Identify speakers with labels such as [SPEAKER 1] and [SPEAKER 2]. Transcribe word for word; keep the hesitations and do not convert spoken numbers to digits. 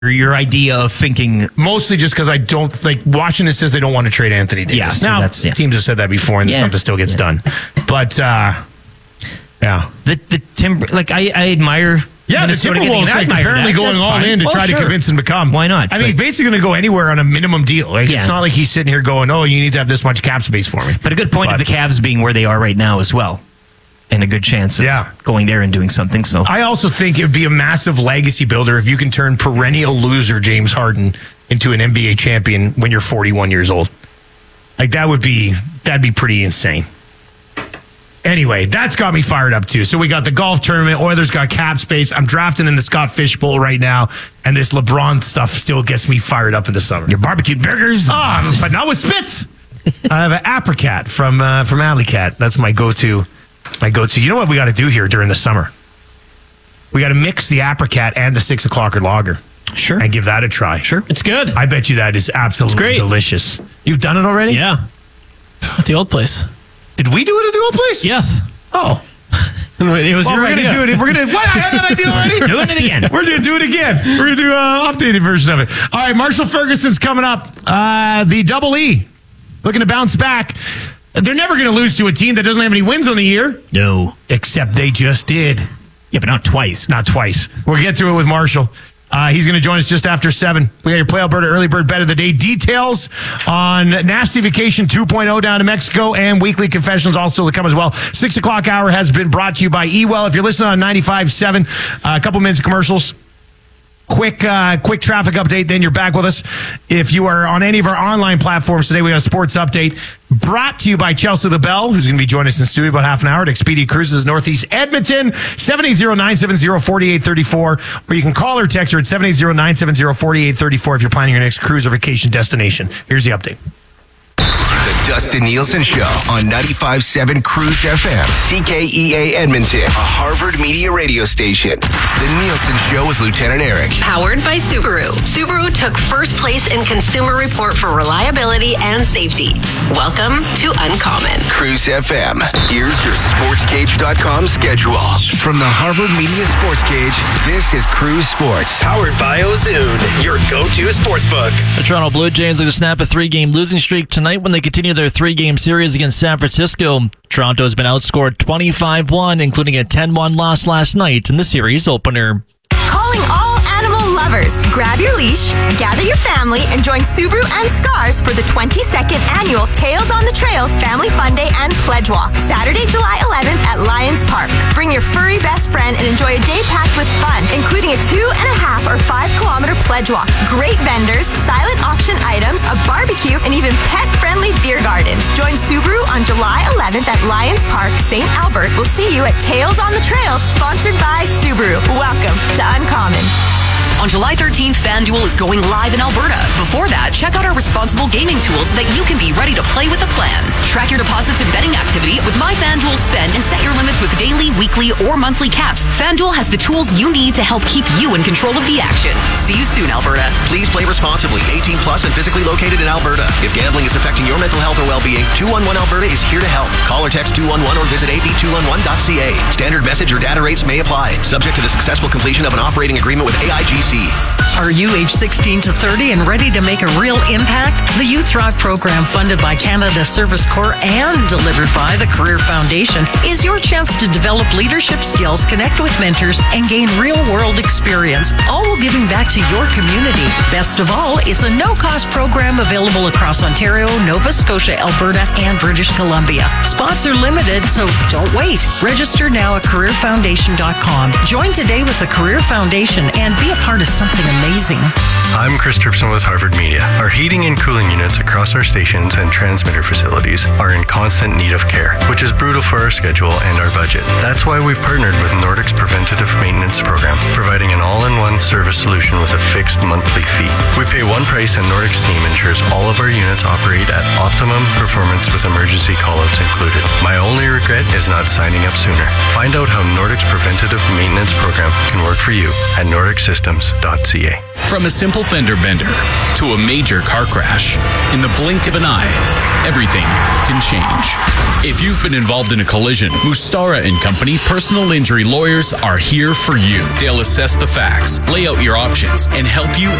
[SPEAKER 1] your idea of thinking.
[SPEAKER 2] Mostly just because I don't think Washington says they don't want to trade Anthony Davis.
[SPEAKER 1] Yeah, so
[SPEAKER 2] now,
[SPEAKER 1] that's, yeah.
[SPEAKER 2] teams have said that before, and
[SPEAKER 1] Yeah.
[SPEAKER 2] something still gets
[SPEAKER 1] Yeah.
[SPEAKER 2] done. But uh, yeah,
[SPEAKER 1] The the Tim like I, I admire.
[SPEAKER 2] yeah, the
[SPEAKER 1] Minnesota getting-
[SPEAKER 2] Timberwolves
[SPEAKER 1] I
[SPEAKER 2] like
[SPEAKER 1] admire
[SPEAKER 2] apparently
[SPEAKER 1] that.
[SPEAKER 2] going
[SPEAKER 1] That's
[SPEAKER 2] all
[SPEAKER 1] fine.
[SPEAKER 2] in to
[SPEAKER 1] Oh,
[SPEAKER 2] try
[SPEAKER 1] sure.
[SPEAKER 2] to convince him to come.
[SPEAKER 1] Why not?
[SPEAKER 2] I mean, he's
[SPEAKER 1] But-
[SPEAKER 2] basically going to go anywhere on a minimum deal. Like,
[SPEAKER 1] Yeah.
[SPEAKER 2] It's not like he's sitting here going, "Oh, you need to have this much cap space for me."
[SPEAKER 1] But a good point
[SPEAKER 2] But-
[SPEAKER 1] of the Cavs being where they are right now as well, and a good chance of
[SPEAKER 2] Yeah.
[SPEAKER 1] going there and doing something. So
[SPEAKER 2] I also think it would be a massive legacy builder if you can turn perennial loser James Harden into an N B A champion when you're forty-one years old. Like that would be that'd be pretty insane. Anyway, that's got me fired up too. So we got the golf tournament. Oilers got cap space. I'm drafting in the Scott Fish Bowl right now, and this LeBron stuff still gets me fired up in the summer.
[SPEAKER 1] your barbecue burgers.
[SPEAKER 2] Ah, but not with Spitz. I have an Apricat from uh, from Alley Cat. That's my go-to. My go-to. You know what we got to do here during the summer? We got to mix the Apricat and the six o'clocker lager
[SPEAKER 1] Sure.
[SPEAKER 2] and give that a try.
[SPEAKER 1] Sure.
[SPEAKER 3] It's good.
[SPEAKER 2] I bet you that is absolutely
[SPEAKER 3] great.
[SPEAKER 2] delicious. You've done it already?
[SPEAKER 3] Yeah. At the old place.
[SPEAKER 2] Did we do it at the old place?
[SPEAKER 3] Yes.
[SPEAKER 2] Oh.
[SPEAKER 3] It was
[SPEAKER 2] Well,
[SPEAKER 3] your
[SPEAKER 2] we're
[SPEAKER 3] idea.
[SPEAKER 2] gonna do it. We're gonna. What? I had that idea already.
[SPEAKER 1] Doing it again.
[SPEAKER 2] We're gonna do it again. We're gonna do an updated version of it. All right, Marshall Ferguson's coming up. Uh, the Double E looking to bounce back. They're never gonna lose to a team that doesn't have any wins on the year.
[SPEAKER 1] No.
[SPEAKER 2] Except they just did.
[SPEAKER 1] Yeah, but not twice.
[SPEAKER 2] Not twice. We'll get to it with Marshall. Uh, he's going to join us just after seven. We got your Play Alberta Early Bird Bet of the Day. Details on Nasty Vacation two point oh down to Mexico and weekly confessions also to come as well. Six o'clock hour has been brought to you by eWell. If you're listening on ninety-five point seven, uh, a couple minutes of commercials. Quick, uh, quick traffic update. Then you're back with us. If you are on any of our online platforms today, we got a sports update brought to you by Chelsea LaBelle, who's going to be joining us in the studio about half an hour at Expedia Cruises Northeast Edmonton, seven eight zero, nine seven zero, four eight three four, or you can call or text her at seven eight zero, nine seven zero, four eight three four if you're planning your next cruise or vacation destination. Here's the update.
[SPEAKER 4] The Dustin Nielsen Show on ninety-five point seven Cruise F M, C K E A Edmonton, a Harvard Media radio station. The Nielsen Show with Lieutenant Eric.
[SPEAKER 5] Powered by Subaru. Subaru took first place in Consumer Report for reliability and safety. Welcome to Uncommon.
[SPEAKER 4] Cruise F M. Here's your sports cage dot com schedule. From the Harvard Media Sports Cage, this is Cruise Sports.
[SPEAKER 6] Powered by Ozune, your go-to sportsbook.
[SPEAKER 7] The Toronto Blue Jays look to snap a three-game losing streak tonight when they continue their three-game series against San Francisco. Toronto has been outscored twenty-five one, including a ten one loss last night in the series opener.
[SPEAKER 8] Calling all animal lovers. Grab your leash, gather your family, and join Subaru and Scars for the twenty-second annual Tails on the Trails Family Fun Day and Pledge Walk, Saturday, July eleventh at Lions Park. Bring your furry best friend and enjoy a day packed with fun, including a two and a half or five kilometer pledge walk, great vendors, silent auction items, a barbecue, and even pet-friendly beer gardens. Join Subaru on July eleventh at Lions Park, Saint Albert. We'll see you at Tails on the Trails, sponsored by Subaru. Welcome to Uncommon.
[SPEAKER 9] On July thirteenth, FanDuel is going live in Alberta. Before that, check out our responsible gaming tools so that you can be ready to play with a plan. Track your deposits and betting activity with My FanDuel Spend and set your limits with daily, weekly, or monthly caps. FanDuel has the tools you need to help keep you in control of the action. See you soon, Alberta.
[SPEAKER 6] Please play responsibly. eighteen plus and physically located in Alberta. If gambling is affecting your mental health or well-being, two one one Alberta is here to help. Call or text two one one or visit a b two one one dot c a. Standard message or data rates may apply. Subject to the successful completion of an operating agreement with A I G C.
[SPEAKER 10] Are you age sixteen to thirty and ready to make a real impact? The Youth Thrive program, funded by Canada Service Corps and delivered by the Career Foundation, is your chance to develop leadership skills, connect with mentors, and gain real-world experience, all while giving back to your community. Best of all, it's a no-cost program available across Ontario, Nova Scotia, Alberta, and British Columbia. Spots are limited, so don't wait. Register now at career foundation dot com. Join today with the Career Foundation and be a part of something amazing.
[SPEAKER 11] I'm Chris Tripson with Harvard Media. Our heating and cooling units across our stations and transmitter facilities are in constant need of care, which is brutal for our schedule and our budget. That's why we've partnered with Nordic's Preventative Maintenance Program, providing an all-in-one service solution with a fixed monthly fee. We pay one price and Nordic's team ensures all of our units operate at optimum performance with emergency callouts included. My only regret is not signing up sooner. Find out how Nordic's Preventative Maintenance Program can work for you at nordic systems dot c a. A.
[SPEAKER 12] From a simple fender bender to a major car crash, in the blink of an eye, everything can change. If you've been involved in a collision, Mustara and Company personal injury lawyers are here for you. They'll assess the facts, lay out your options, and help you